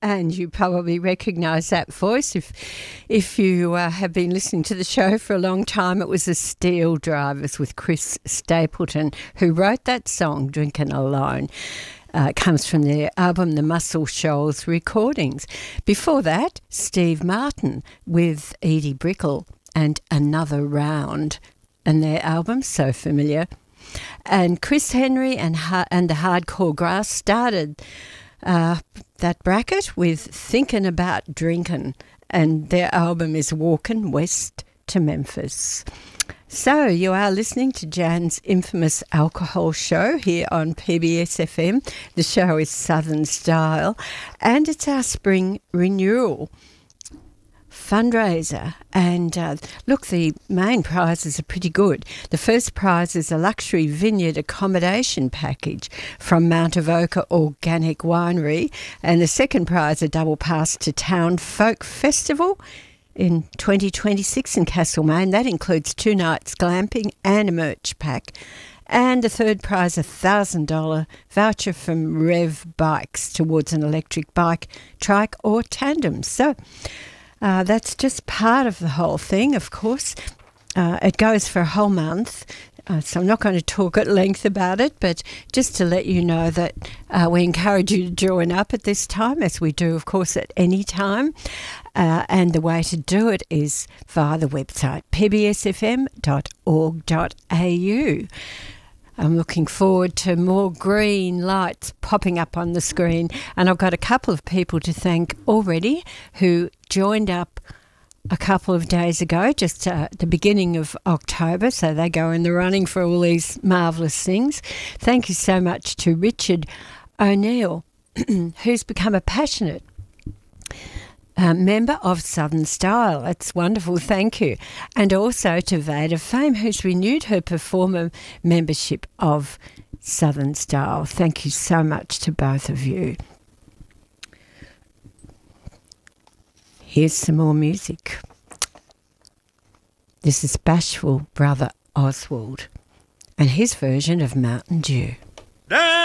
And you probably recognise that voice if you have been listening to the show for a long time. It was the Steel Drivers with Chris Stapleton, who wrote that song, Drinking Alone. It comes from their album, The Muscle Shoals Recordings. Before that, Steve Martin with Edie Brickell and Another Round, and their album, So Familiar. And Chris Henry and the Hardcore Grass started that bracket with Thinking About Drinking, and their album is Walking West to Memphis. So you are listening to Jan's infamous alcohol show here on PBS FM. The show is Southern Style, and it's our spring renewal fundraiser. And look, the main prizes are pretty good. The first prize is a luxury vineyard accommodation package from Mount Avoca Organic Winery, and the second prize a double pass to Town Folk Festival in 2026 in Castlemaine. That includes 2 nights glamping and a merch pack. And the third prize, a $1,000 voucher from Rev Bikes towards an electric bike, trike or tandem. So that's just part of the whole thing, of course. It goes for a whole month. So I'm not going to talk at length about it, but just to let you know that we encourage you to join up at this time, as we do, of course, at any time. And the way to do it is via the website, pbsfm.org.au. I'm looking forward to more green lights popping up on the screen. And I've got a couple of people to thank already who joined up a couple of days ago, just at the beginning of October, so they go in the running for all these marvellous things. Thank you so much to Richard O'Neill, who's become a passionate member of Southern Style. That's wonderful, thank you. And also to Vada Fame, who's renewed her performer membership of Southern Style. Thank you so much to both of you. Here's some more music. This is Bashful Brother Oswald and his version of Mountain Dew.